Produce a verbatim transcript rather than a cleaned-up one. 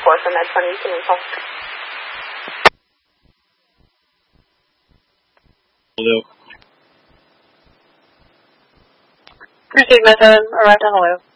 four for Med twenty, you can info. Hello. Proceed, Med seven, arrived on Honolulu.